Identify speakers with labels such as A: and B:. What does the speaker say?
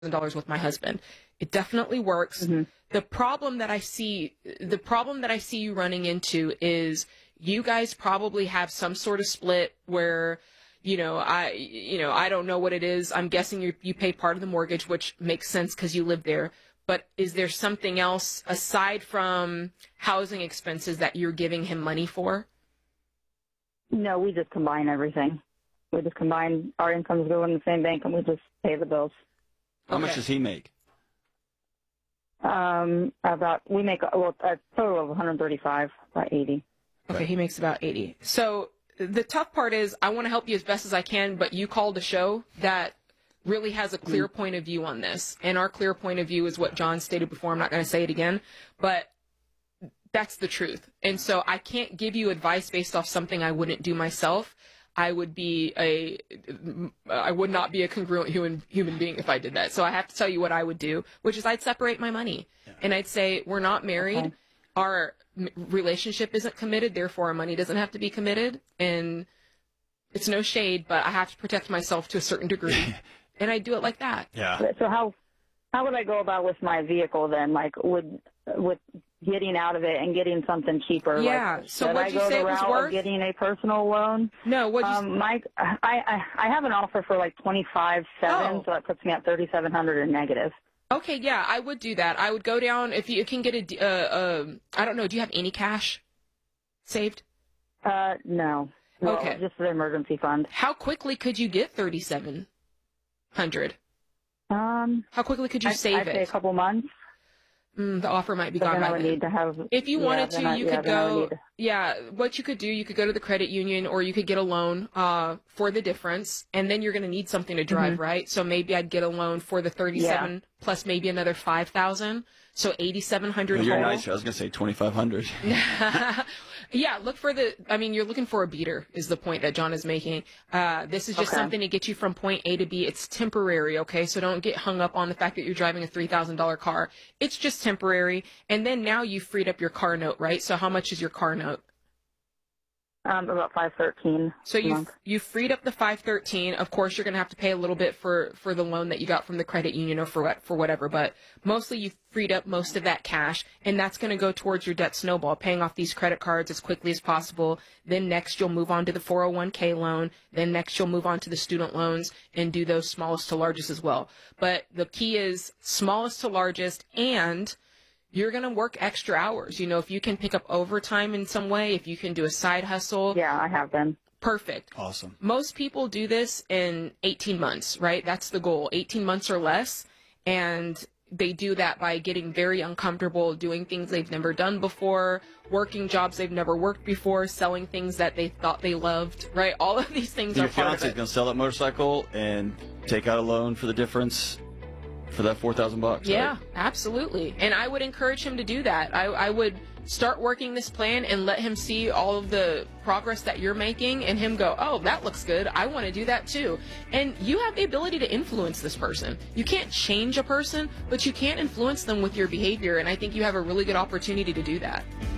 A: $1,000 with my husband. It definitely works.
B: Mm-hmm.
A: The problem that I see you running into is you guys probably have some sort of split where, I don't know what it is. I'm guessing you pay part of the mortgage, which makes sense because you live there. But is there something else aside from housing expenses that you're giving him money for?
B: No, we just combine everything. We just combine our incomes, go in the same bank, and we just pay the bills.
C: How much does he make?
B: We make a total of 135, about 80.
A: Okay, he makes about 80. So the tough part is I want to help you as best as I can, but you called a show that really has a clear point of view on this. And our clear point of view is what John stated before. I'm not going to say it again, but that's the truth. And so I can't give you advice based off something I wouldn't do myself. I would not be a congruent human being if I did that. So I have to tell you what I would do, which is I'd separate my money. Yeah. And I'd say, we're not married. Okay. Our relationship isn't committed. Therefore, our money doesn't have to be committed. And it's no shade, but I have to protect myself to a certain degree. And I do it like that.
C: Yeah.
B: So how would I go about with my vehicle then? Like with getting out of it and getting something cheaper?
A: Yeah.
B: Like,
A: so what you say it was worth?
B: Getting a personal loan?
A: No. What you?
B: I have an offer for like 25.7, so that puts me at 3,700 in negative.
A: Okay. Yeah, I would do that. I would go down if you can get I don't know. Do you have any cash saved?
B: No.
A: Okay.
B: Just the emergency fund.
A: How quickly could you get 3,700? How quickly could you save it?
B: I'd say a couple months.
A: The offer might be gone by then. If you wanted to, you could go. Yeah, what you could do, you could go to the credit union, or you could get a loan for the difference, and then you're going to need something to drive, right? So maybe I'd get a loan for the 37 plus maybe another 5,000, so 8,700.
C: Well, you're nice. I was going to say 2,500.
A: Yeah, you're looking for a beater is the point that John is making. This is just something to get you from point A to B. It's temporary, okay? So don't get hung up on the fact that you're driving a $3,000 car. It's just temporary. And then now you've freed up your car note, right? So how much is your car note?
B: About $513.
A: So you freed up the $513. Of course, you're going to have to pay a little bit for the loan that you got from the credit union or for whatever, but mostly you freed up most of that cash, and that's going to go towards your debt snowball, paying off these credit cards as quickly as possible. Then next you'll move on to the 401k loan. Then next you'll move on to the student loans and do those smallest to largest as well. But the key is smallest to largest, and you're going to work extra hours. If you can pick up overtime in some way, if you can do a side hustle.
B: Yeah, I have been.
A: Perfect.
C: Awesome.
A: Most people do this in 18 months, right? That's the goal, 18 months or less. And they do that by getting very uncomfortable, doing things they've never done before, working jobs they've never worked before, selling things that they thought they loved, right? All of these things are part of it.
C: Your fiance's going to sell that motorcycle and take out a loan for the difference for that $4,000.
A: Yeah,
C: right?
A: Absolutely. And I would encourage him to do that. I would start working this plan and let him see all of the progress that you're making and him go, oh, that looks good. I want to do that too. And you have the ability to influence this person. You can't change a person, but you can influence them with your behavior. And I think you have a really good opportunity to do that.